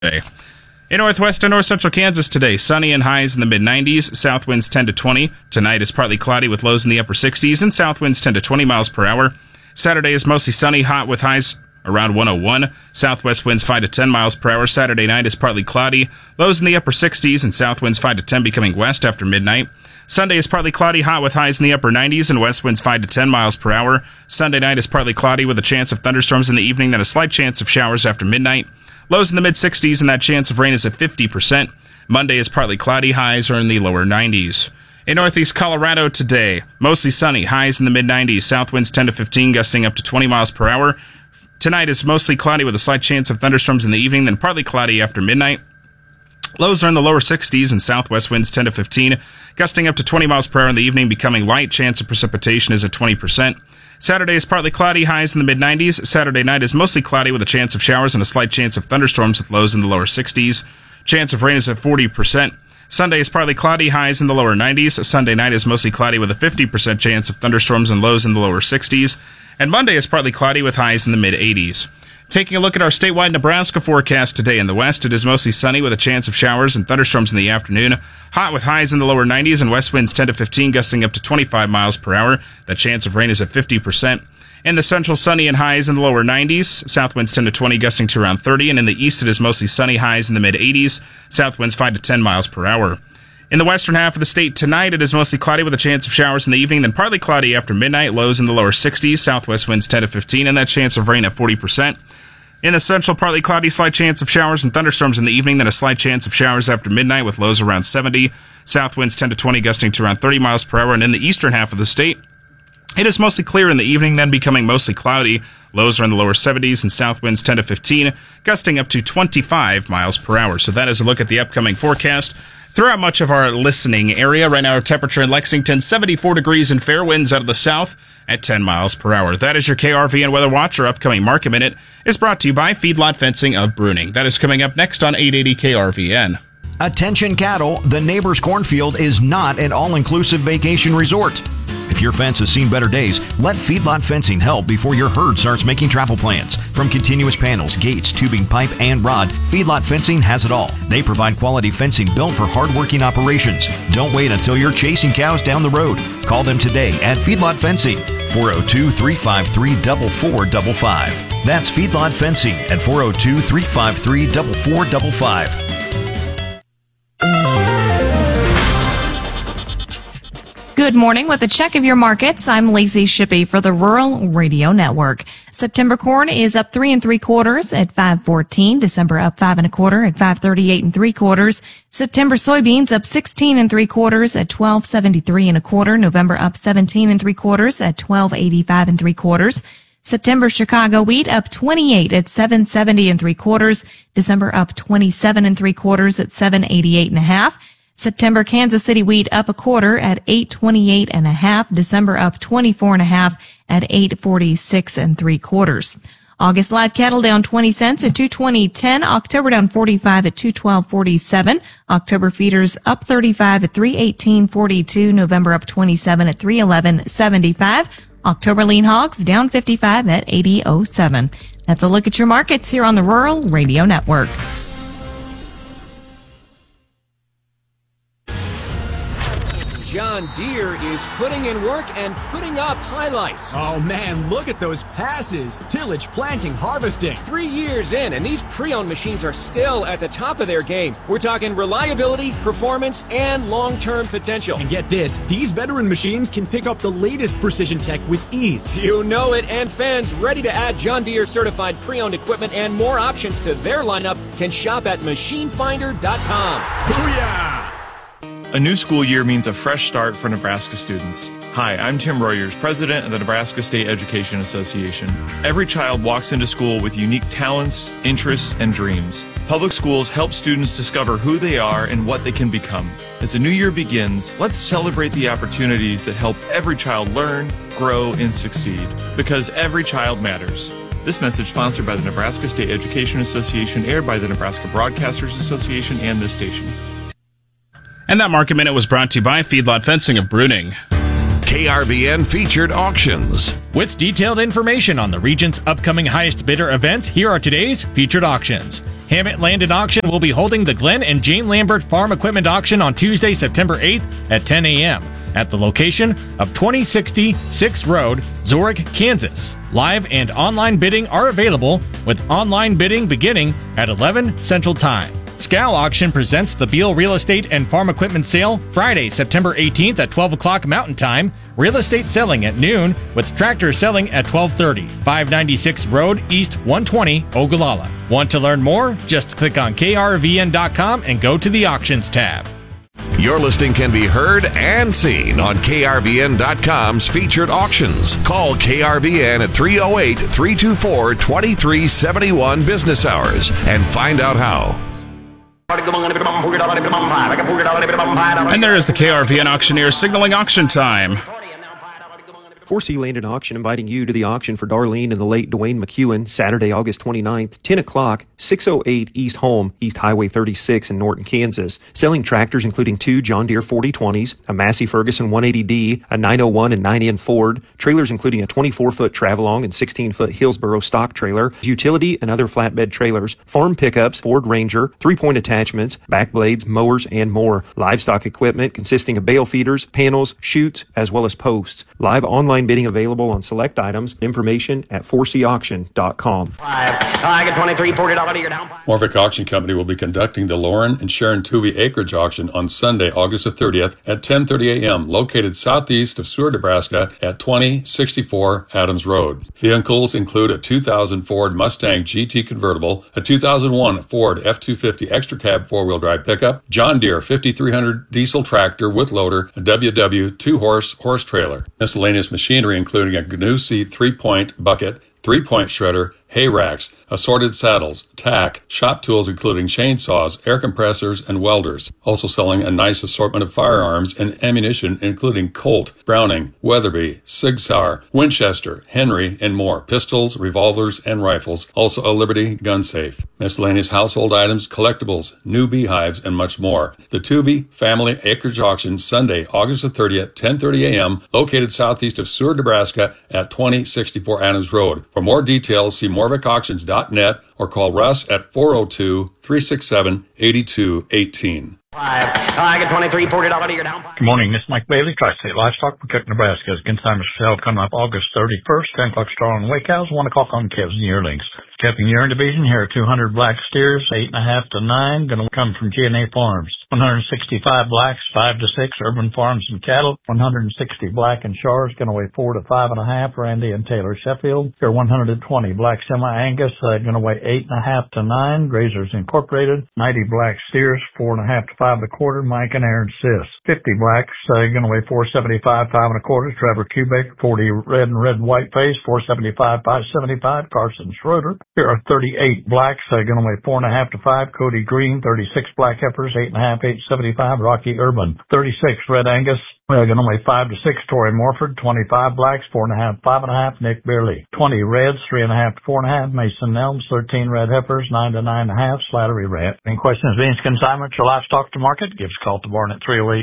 In northwest and north central Kansas today, sunny and highs in the mid-90s, south winds 10 to 20. Tonight is partly cloudy with lows in the upper 60s and south winds 10 to 20 miles per hour. Saturday is mostly sunny, hot with highs around 101. Southwest winds 5 to 10 miles per hour. Saturday night is partly cloudy, lows in the upper 60s and south winds 5 to 10 becoming west after midnight. Sunday is partly cloudy, hot with highs in the upper 90s and west winds 5 to 10 miles per hour. Sunday night is partly cloudy with a chance of thunderstorms in the evening, then a slight chance of showers after midnight. Lows in the mid-60s and that chance of rain is at 50%. Monday is partly cloudy, highs are in the lower 90s. In northeast Colorado today, mostly sunny, highs in the mid-90s, south winds 10 to 15, gusting up to 20 miles per hour. Tonight is mostly cloudy with a slight chance of thunderstorms in the evening, then partly cloudy after midnight. Lows are in the lower 60s and southwest winds 10 to 15, gusting up to 20 miles per hour in the evening, becoming light. Chance of precipitation is at 20%. Saturday is partly cloudy, highs in the mid-90s. Saturday night is mostly cloudy with a chance of showers and a slight chance of thunderstorms with lows in the lower 60s. Chance of rain is at 40%. Sunday is partly cloudy, highs in the lower 90s. Sunday night is mostly cloudy with a 50% chance of thunderstorms and lows in the lower 60s. And Monday is partly cloudy with highs in the mid-80s. Taking a look at our statewide Nebraska forecast today in the west, it is mostly sunny with a chance of showers and thunderstorms in the afternoon. Hot with highs in the lower 90s and west winds 10 to 15, gusting up to 25 miles per hour. The chance of rain is at 50%. In the central, sunny and highs in the lower 90s. South winds 10 to 20, gusting to around 30. And in the east, it is mostly sunny, highs in the mid-80s. South winds 5 to 10 miles per hour. In the western half of the state tonight, it is mostly cloudy with a chance of showers in the evening, then partly cloudy after midnight. Lows in the lower 60s. Southwest winds 10 to 15, and that chance of rain at 40%. In the central, partly cloudy, slight chance of showers and thunderstorms in the evening, then a slight chance of showers after midnight with lows around 70. South winds 10 to 20, gusting to around 30 miles per hour. And in the eastern half of the state, it is mostly clear in the evening, then becoming mostly cloudy. Lows are in the lower 70s and south winds 10 to 15, gusting up to 25 miles per hour. So that is a look at the upcoming forecast throughout much of our listening area. Right now, our temperature in Lexington, 74 degrees and fair winds out of the south at 10 miles per hour. That is your KRVN Weather Watch. Our upcoming Market Minute is brought to you by Feedlot Fencing of Bruning. That is coming up next on 880 KRVN. Attention cattle, the neighbor's cornfield is not an all-inclusive vacation resort. If your fence has seen better days, let Feedlot Fencing help before your herd starts making travel plans. From continuous panels, gates, tubing, pipe, and rod, Feedlot Fencing has it all. They provide quality fencing built for hard-working operations. Don't wait until you're chasing cows down the road. Call them today at Feedlot Fencing, 402-353-4455. That's Feedlot Fencing at 402-353-4455. Good morning. With a check of your markets, I'm Lacey Shippey for the Rural Radio Network. September corn is up 3 3/4 at $5.14. December up 5 1/4 at $5.38 3/4. September soybeans up 16 3/4 at $12.73 1/4. November up 17 3/4 at $12.85 3/4. September Chicago wheat up 28 at $7.70 3/4. December up 27 3/4 at $7.88 1/2. September Kansas City wheat up 1/4 at $8.28 1/2. December up 24 1/2 at $8.46 3/4. August live cattle down 20 cents at $220.10. October down 45 at $212.47. October feeders up 35 at $318.42. November up 27 at $311.75. October lean hogs down 55 at $80.07. That's a look at your markets here on the Rural Radio Network. John Deere is putting in work and putting up highlights. Oh man, look at those passes. Tillage, planting, harvesting. 3 years in, and these pre-owned machines are still at the top of their game. We're talking reliability, performance, and long-term potential. And get this, these veteran machines can pick up the latest precision tech with ease. You know it, and fans ready to add John Deere certified pre-owned equipment and more options to their lineup can shop at machinefinder.com. Booyah! A new school year means a fresh start for Nebraska students. Hi, I'm Tim Royers, president of the Nebraska State Education Association. Every child walks into school with unique talents, interests, and dreams. Public schools help students discover who they are and what they can become. As the new year begins, let's celebrate the opportunities that help every child learn, grow, and succeed. Because every child matters. This message sponsored by the Nebraska State Education Association, aired by the Nebraska Broadcasters Association and this station. And that Market Minute was brought to you by Feedlot Fencing of Bruning. KRVN Featured Auctions. With detailed information on the region's upcoming highest bidder events, here are today's featured auctions. Hammett Land and Auction will be holding the Glenn and Jane Lambert Farm Equipment Auction on Tuesday, September 8th at 10 a.m. at the location of 2060 6th Road, Zurich, Kansas. Live and online bidding are available, with online bidding beginning at 11 Central Time. Scal Auction presents the Beal Real Estate and Farm Equipment Sale Friday, September 18th at 12 o'clock Mountain Time. Real estate selling at noon, with tractors selling at 12:30. 596 Road, East 120, Ogallala. Want to learn more? Just click on krvn.com and go to the Auctions tab. Your listing can be heard and seen on KRVN.com's featured auctions. Call KRVN at 308-324-2371 business hours and find out how. And there is the KRVN auctioneer signaling auction time. 4C Land and Auction inviting you to the auction for Darlene and the late Dwayne McEwen, Saturday, August 29th, 10 o'clock, 608 East Home, East Highway 36 in Norton, Kansas. Selling tractors including 2 John Deere 4020s, a Massey Ferguson 180D, a 901 and 9N Ford, trailers including a 24-foot Travelong and 16-foot Hillsboro stock trailer, utility and other flatbed trailers, farm pickups, Ford Ranger, 3-point attachments, back blades, mowers, and more. Livestock equipment consisting of bale feeders, panels, chutes, as well as posts. Live online bidding available on select items. Information at 4cauction.com. I get $23, $40 to your down. Morvick Auction Company will be conducting the Lauren and Sharon Tuvey Acreage Auction on Sunday, August the 30th at 10:30 a.m., located southeast of Seward, Nebraska at 2064 Adams Road. Vehicles include a 2000 Ford Mustang GT convertible, a 2001 Ford F-250 extra cab four-wheel drive pickup, John Deere 5300 diesel tractor with loader, a WW 2-horse trailer. Miscellaneous machinery including a GNU C 3-point bucket, 3-point shredder, hay racks, assorted saddles, tack, shop tools including chainsaws, air compressors, and welders. Also selling a nice assortment of firearms and ammunition including Colt, Browning, Weatherby, Sig Sauer, Winchester, Henry, and more. Pistols, revolvers, and rifles. Also a Liberty gun safe. Miscellaneous household items, collectibles, new beehives, and much more. The Tuvey Family Acreage Auction, Sunday, August the 30th, 10:30 a.m., located southeast of Seward, Nebraska at 2064 Adams Road. For more details, see MorvickAuctions.net or call Russ at 402-367-8218. I get $23, $40 to your down. Good morning, this is Mike Bailey, Tri-State Livestock, Cook, Nebraska. Consignment sale coming up August 31st, 10 o'clock star on Wake Cows, 1 o'clock on calves and yearlings. Capping yearling division, here are 200 black steers, 8.5 to 9, going to come from G&A Farms. 165 blacks, 5 to 6, Urban Farms and Cattle. 160 black and Shars, going to weigh 4 to 5.5, Randy and Taylor Sheffield. Here are 120 black Semi-Angus, going to weigh 8.5 to 9, Grazers Incorporated. 90 black steers, 4.5 to 5.25, Mike and Aaron Sis. 50 blacks, going to weigh 475, 5.25, Trevor Kubik. 40 red and red white face, 475, 575, Carson Schroeder. Here are 38 blacks, going to weigh 4.5 to 5, Cody Green. 36 black heifers, 8.5, 875, Rocky Urban. 36 red Angus, going to weigh 5 to 6, Torrey Morford. 25 blacks, 4.5, 5.5, Nick Beerley. 20 reds, 3.5 to 4.5, Mason Elms. 13 red heifers, 9 to 9.5, Slattery Ranch. Any questions, being consignment or livestock to market? Give us a call to Barn at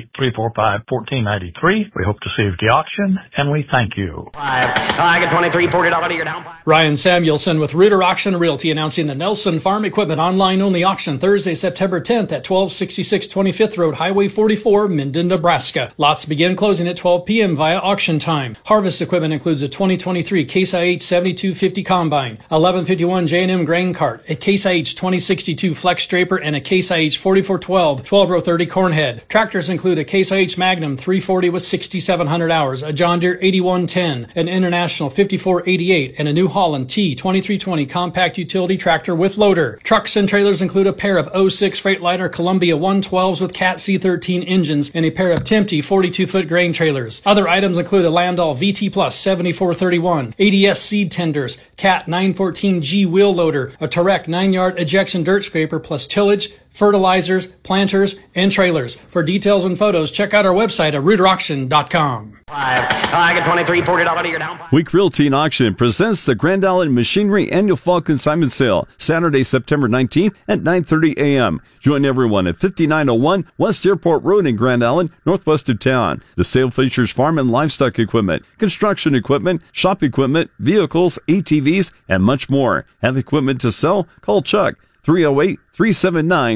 308-345-1493. We hope to see you at the auction, and we thank you. I get $23, $40 to your down. Ryan Samuelson with Reuter Auction Realty announcing the Nelson Farm Equipment online-only auction Thursday, September 10th at 1266 25th Road, Highway 44, Minden, Nebraska. Lots begin closing at 12 p.m. via auction time. Harvest equipment includes a 2023 Case IH 7250 Combine, 1151 J&M Grain Cart, a Case IH 2062 Flex Draper, and a Case IH 4412 12-row 30 Corn Head. Tractors include a Case IH Magnum 340 with 6,700 hours, a John Deere 8110, an International 5488, and a New Holland T2320 compact utility tractor with loader. Trucks and trailers include a pair of 06 Freightliner Columbia 112s with Cat C13 engines and a pair of Tempe 42-foot grain trailers. Other items include a Landau VT Plus 7431, ADS seed tenders, Cat 914G wheel loader, a Tarek 9-yard ejection dirt scraper plus tillage, fertilizers, planters, and trailers. For details and photos, check out our website at ReuterAuction.com. I get 23, $40 to your down. Week Realty and Auction presents the Grand Island Machinery Annual Fall Consignment Sale, Saturday, September 19th at 9:30 a.m. Join everyone at 5901 West Airport Road in Grand Island, northwest of town. The sale features farm and livestock equipment, construction equipment, shop equipment, vehicles, ATVs, and much more. Have equipment to sell? Call Chuck, 308-379